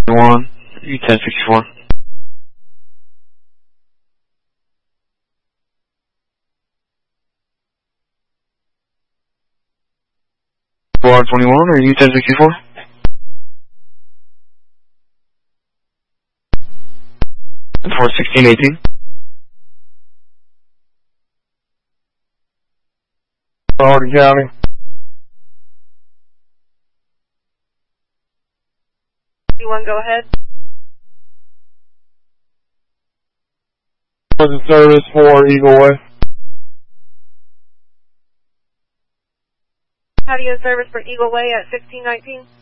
1, U-1064. R21 or U-1064? For 1618. Hardin County. You go ahead. Present service for Eagle Way. How do you service for Eagle Way at 1619?